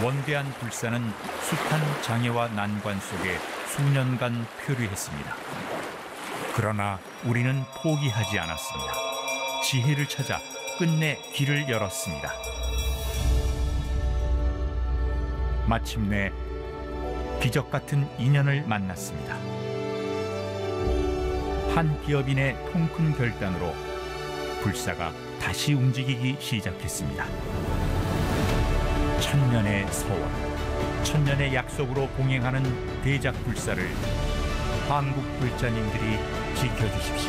원대한 불사는 숱한 장애와 난관 속에 수년간 표류했습니다. 그러나 우리는 포기하지 않았습니다. 지혜를 찾아 끝내 길을 열었습니다. 마침내 기적 같은 인연을 만났습니다. 한 기업인의 통큰 결단으로 불사가 다시 움직이기 시작했습니다. 천년의 서원, 천년의 약속으로 봉행하는 대작불사를 한국 불자님들이 지켜주십시오.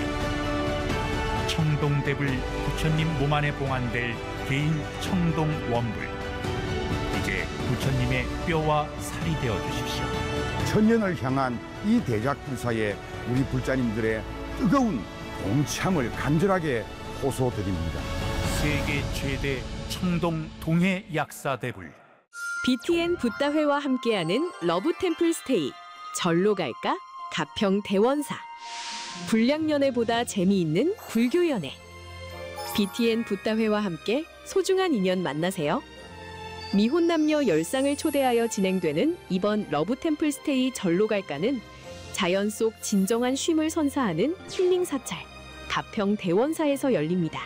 청동대불 부처님 몸 안에 봉안될 개인 청동원불, 이제 부처님의 뼈와 살이 되어 주십시오. 천년을 향한 이 대작불사에 우리 불자님들의 뜨거운 동참을 간절하게 호소드립니다. 세계 최대 청동 동해 약사대불. BTN 붓다회와 함께하는 러브템플 스테이. 절로 갈까? 가평 대원사. 불량연애보다 재미있는 불교연애. BTN 붓다회와 함께 소중한 인연 만나세요. 미혼 남녀 10쌍을 초대하여 진행되는 이번 러브템플 스테이 절로 갈까는 자연 속 진정한 쉼을 선사하는 힐링 사찰 가평 대원사에서 열립니다.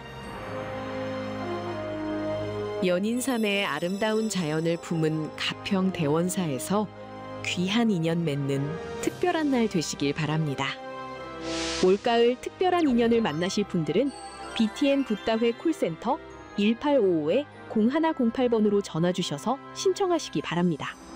연인삼의 아름다운 자연을 품은 가평 대원사에서 귀한 인연 맺는 특별한 날 되시길 바랍니다. 올가을 특별한 인연을 만나실 분들은 BTN 붓다회 콜센터 1855-0108번으로 전화 주셔서 신청하시기 바랍니다.